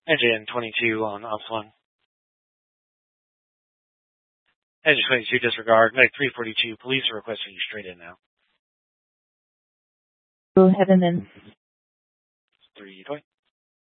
Engine 22 on ops 1. Engine 22 disregard. Medic 342, police are requesting you straight in now. Go ahead and then. 320.